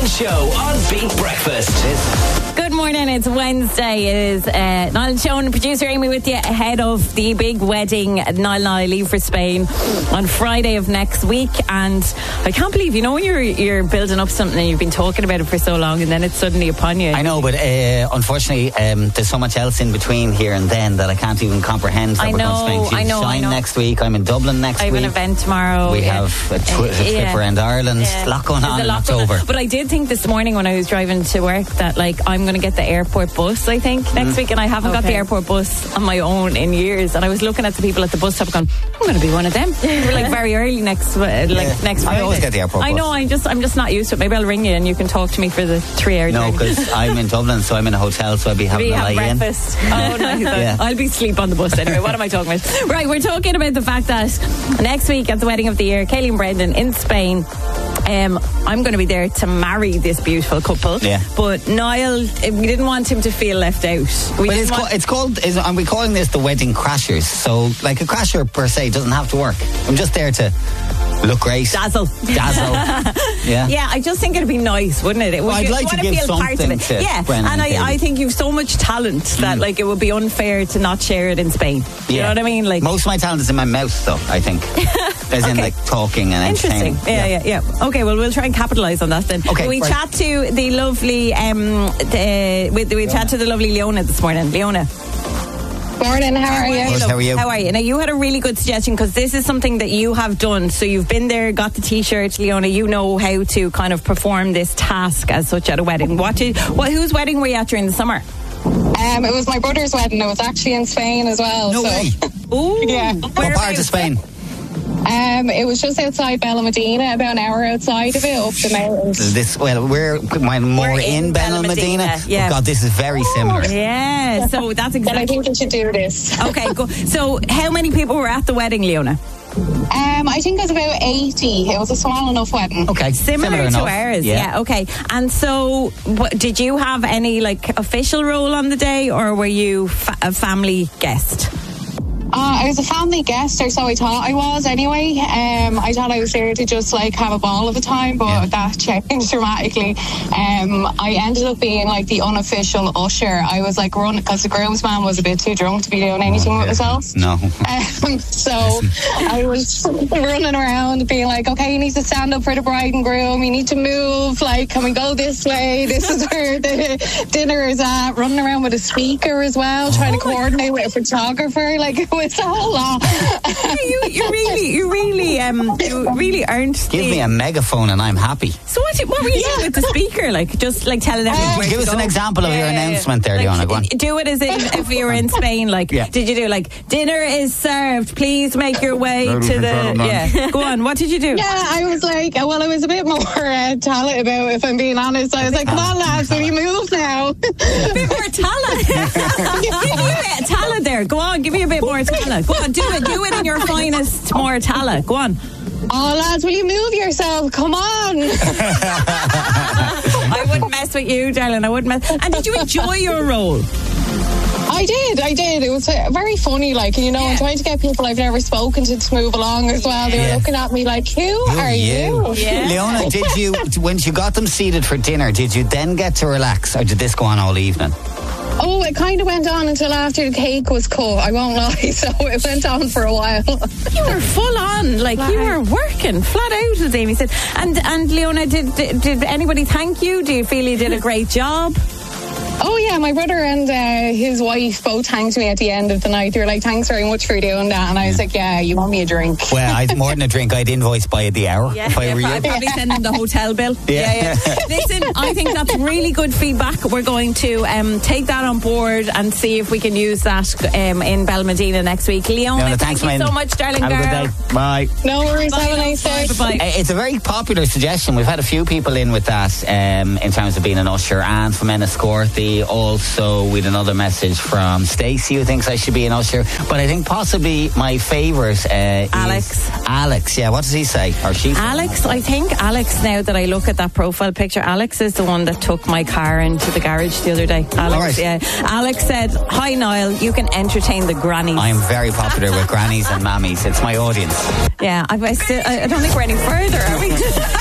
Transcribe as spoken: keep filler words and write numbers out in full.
Morning Show on Beat Breakfast. Good morning, it's Wednesday. It is uh, Niall Joan, producer Amy with you ahead of the big wedding. Niall and I leave for Spain on Friday of next week, and I can't believe, you know, when you're you're building up something and you've been talking about it for so long and then it's suddenly upon you. I know, but uh, unfortunately um, there's so much else in between here and then that I can't even comprehend. That I we're know, going to Spain. I know, Shine I know. next week. I'm in Dublin next I have week. an event tomorrow. We yeah. have a, tw- a trip yeah. around Ireland. Yeah. A lot going There's on a in lot going October. on. But I did think this morning when I was driving to work that, like, I'm going to get the airport bus, I think, next Mm. week, and I haven't got the Okay. airport bus on my own in years. And I was looking at the people at the bus stop going, I'm going to be one of them. We're like very early next, uh, like Yeah. next I Friday. always get the airport I bus. know. I'm just, I'm just not used to it. Maybe I'll ring you and you can talk to me for the three hours. No, because I'm in Dublin, so I'm in a hotel, so I'll be having We a have lie in. breakfast. Oh, nice. Yeah. I'll be asleep on the bus anyway. What am I talking about? Right, we're talking about the fact that next week at the wedding of the year, Kaylee and Brendan in Spain. Um, I'm going to be there to marry this beautiful couple. Yeah. But Niall, we didn't want him to feel left out. We But didn't it's, want- ca- it's called, is, are we calling this the wedding crashers? So, like, a crasher per se doesn't have to work. I'm just there to look great. Dazzle. Dazzle. Yeah. Yeah, I just think it'd be nice, wouldn't it? it would, Well, I'd you, like you to want give feel part of something it. to Yeah, Brendan and and I, Kaylee. I think you've so much talent that, like, it would be unfair to not share it in Spain. You know what I mean? Like, Most of my talent is in my mouth, though, I think. As in, Okay. like, talking and interesting. entertaining. Yeah, yeah, yeah, Okay, well, we'll try and capitalise on that then. Okay, we right. chat to the lovely, um, the, we, we chat to the lovely Leona this morning. Leona. Morning, how are you? Good, how are you? How are you? Now, you had a really good suggestion because this is something that you have done. So you've been there, got the T-shirt, Leona. You know how to kind of perform this task as such at a wedding. What did, what, whose wedding were you at during the summer? Um, it was my brother's wedding. It was actually in Spain as well. No so. way. Ooh. Yeah. What part of Spain? Um, it was just outside Medina, about an hour outside of it, up the mountains. This well, we're we're more We're in, in Benalmadena. Benalmadena, yeah. Oh God, this is very similar. Yeah, so that's Then I exactly. think we should do this. Okay, go. So how many people were at the wedding, Leona? Um, I think it was about eighty. It was a small enough wedding. Okay, Similar, to enough. ours, yeah. Okay, and so, what, did you have any like official role on the day, or were you fa- a family guest? Uh, I was a family guest, or so I thought I was anyway. Um, I thought I was there to just like have a ball of a time, but Yeah. that changed dramatically. Um, I ended up being like the unofficial usher. I was like running because the groomsman was a bit too drunk to be doing anything with himself. No. Um, so I was running around being like, okay, you need to stand up for the bride and groom. You need to move. Like, can we go this way? This is where the dinner is at. Running around with a speaker as well, trying to coordinate with a photographer. Like, it was a whole lot. you, you really, you really, um, you really earned. Give the, me a megaphone and I'm happy. So what? What were you doing with the speaker? Like just like telling everyone. where Give to us an go? example of Yeah, your yeah, yeah. announcement there, Like, Leona. Go on. Do it as if, if you were in Spain. Like, Yeah. did you do like dinner is served? Please make your way to the. Yeah. Go on. What did you do? Yeah, I was like, well, I was a bit more uh, talent about it, if I'm being honest. I was like, come on, lads, will you move now? A bit more talent. Give me a bit of talent there. Go on, give me a bit more talent. Go on, do it. Do it in your finest, more talent. Go on. Oh, lads, will you move yourself? Come on. I wouldn't mess with you, darling. I wouldn't mess. And did you enjoy your role? I did, I did. It was uh, very funny, like, you know, Yeah. I'm trying to get people I've never spoken to to move along as well. They Yeah. were looking at me like, who, Who are you? Yeah. Leona, did you, when you got them seated for dinner, did you then get to relax or did this go on all evening? Oh, it kind of went on until after the cake was cut, I won't lie. So it went on for a while. You were full on, like Flat you out. were working flat out, as Amy said. And and Leona, did, did did anybody thank you? Do you feel you did a great job? Oh, yeah, my brother and uh, his wife both thanked me at the end of the night. They were like, thanks very much for doing that. And I was like, yeah, you want me a drink? Well, I'd more than a drink. I'd invoice by the hour if I were you. I'd probably send them the hotel bill. Yeah. yeah. Listen, I think that's really good feedback. We're going to um, take that on board and see if we can use that um, in Belmedina next week. Leona, Leona, thank thanks, you man. so much, darling Have girl. a good day. Bye. No worries, Bye, have a nice day. bye, bye. Uh, It's a very popular suggestion. We've had a few people in with that um, in terms of being an usher, and from Enniscorthy. Also, with another message from Stacey, who thinks I should be an usher. But I think possibly my favourite uh, Alex. is Alex. Yeah, what does he say? Or she? Alex, I think Alex, now that I look at that profile picture, Alex is the one that took my car into the garage the other day. Alex, All right. yeah. Alex said, hi Niall, you can entertain the grannies. I'm very popular with grannies and mammies. It's my audience. Yeah, I, I, still, I don't think we're any further, are we?